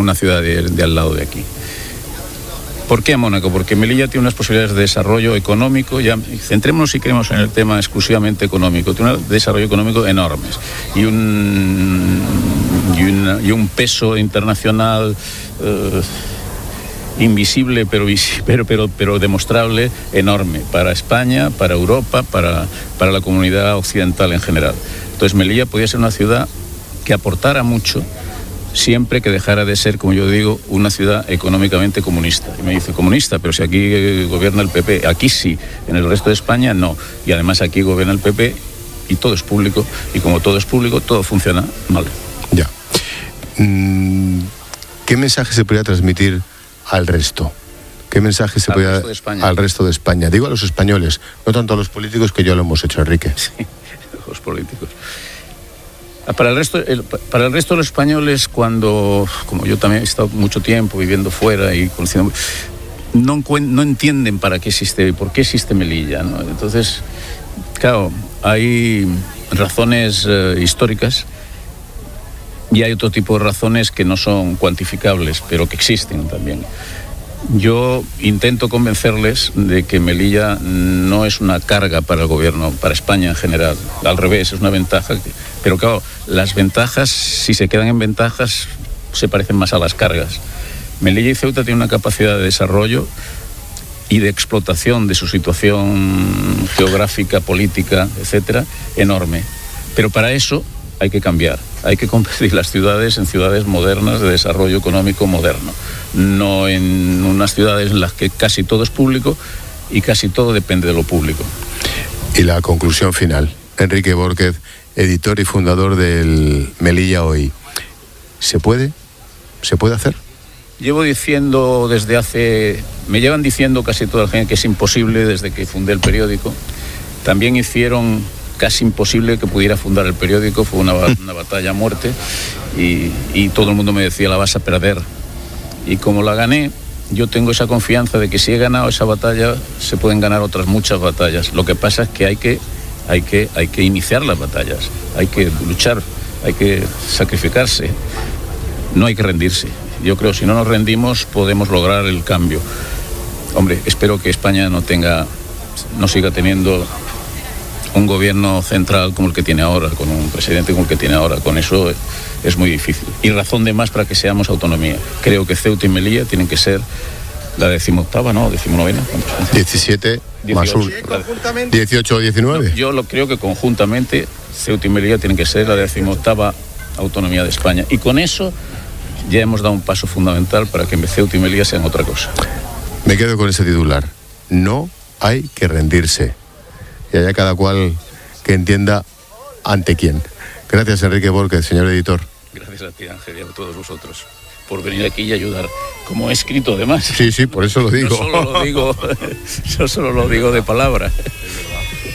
una ciudad de al lado de aquí. ¿Por qué a Mónaco? Porque Melilla tiene unas posibilidades de desarrollo económico, ya centrémonos si queremos en el tema exclusivamente económico, tiene un desarrollo económico enormes y un peso internacional invisible pero demostrable enorme para España, para Europa, para la comunidad occidental en general. Entonces Melilla podía ser una ciudad que aportara mucho, siempre que dejara de ser, como yo digo, una ciudad económicamente comunista. Y me dice, comunista, pero si aquí gobierna el PP, aquí sí, en el resto de España no. Y además aquí gobierna el PP y todo es público, y como todo es público, todo funciona mal. Ya. ¿Qué mensaje se podría transmitir al resto? ¿Qué mensaje se podría al resto de España? Digo a los españoles, no tanto a los políticos, que ya lo hemos hecho, Enrique. Sí, los políticos. Para el resto de los españoles, como yo también he estado mucho tiempo viviendo fuera y conociendo, no entienden para qué existe y por qué existe Melilla, ¿no? Entonces, claro, hay razones históricas y hay otro tipo de razones que no son cuantificables, pero que existen también. Yo intento convencerles de que Melilla no es una carga para el gobierno, para España en general. Al revés, es una ventaja. Pero claro, las ventajas, si se quedan en ventajas, se parecen más a las cargas. Melilla y Ceuta tienen una capacidad de desarrollo y de explotación de su situación geográfica, política, etcétera, enorme. Pero para eso hay que cambiar. Hay que convertir las ciudades en ciudades modernas de desarrollo económico moderno, no en unas ciudades en las que casi todo es público y casi todo depende de lo público. Y la conclusión final. Enrique Bórquez, editor y fundador del Melilla Hoy. ¿Se puede? ¿Se puede hacer? Llevo diciendo me llevan diciendo casi toda la gente que es imposible desde que fundé el periódico. También hicieron casi imposible que pudiera fundar el periódico, fue una batalla a muerte y todo el mundo me decía, la vas a perder. Y como la gané, yo tengo esa confianza de que si he ganado esa batalla, se pueden ganar otras muchas batallas. Lo que pasa es que hay que iniciar las batallas, hay que luchar, hay que sacrificarse, no hay que rendirse. Yo creo que si no nos rendimos podemos lograr el cambio. Hombre, espero que España no siga teniendo un gobierno central como el que tiene ahora, con un presidente como el que tiene ahora. Con eso es muy difícil. Y razón de más para que seamos autonomía. Creo que Ceuta y Melilla tienen que ser la 18ª, ¿no? 19ª. 17 más 1. 18 o 19. No, yo creo que conjuntamente Ceuta y Melilla tienen que ser la 18ª autonomía de España. Y con eso ya hemos dado un paso fundamental para que Ceuta y Melilla sean otra cosa. Me quedo con ese titular. No hay que rendirse. Y haya cada cual que entienda ante quién. Gracias, Enrique Bórquez, señor editor. Gracias a ti, Ángel, y a todos vosotros por venir aquí y ayudar. Como he escrito, además. Sí, por eso lo digo. No solo lo digo de palabra.